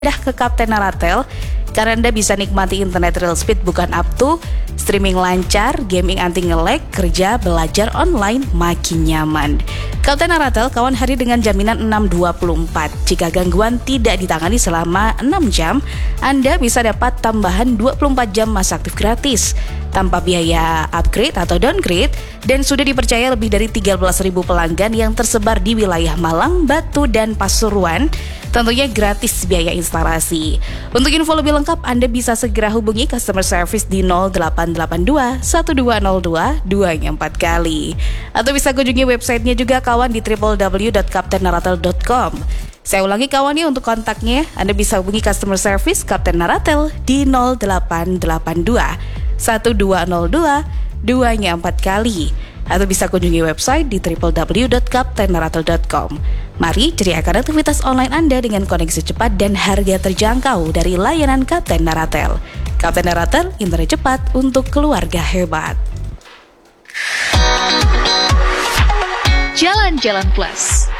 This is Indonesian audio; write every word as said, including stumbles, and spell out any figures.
Dah ke Kapten Naratel, karena Anda bisa nikmati internet real speed bukan up to, streaming lancar, gaming anti nge-lag, kerja, belajar online makin nyaman. Kapten Naratel kawan hari dengan jaminan enam dua puluh empat. Jika gangguan tidak ditangani selama enam jam, Anda bisa dapat tambahan dua puluh empat jam masa aktif gratis tanpa biaya upgrade atau downgrade, dan sudah dipercaya lebih dari tiga belas ribu pelanggan yang tersebar di wilayah Malang, Batu, dan Pasuruan. Tentunya gratis biaya instalasi. Untuk info lebih lengkap, Anda bisa segera hubungi customer service di nol delapan delapan dua satu dua nol dua dua empat kali. Atau bisa kunjungi websitenya juga kawan di w w w dot kapten naratel dot com. Saya ulangi kawan ya, untuk kontaknya Anda bisa hubungi customer service Kapten Naratel di nol delapan delapan dua satu dua nol dua dua empat kali. Atau bisa kunjungi website di w w w dot kapten naratel dot com. Mari ceriakan aktivitas online Anda dengan koneksi cepat dan harga terjangkau dari layanan Kapten Naratel. Kapten Naratel, internet cepat untuk keluarga hebat. Jalan-Jalan Plus.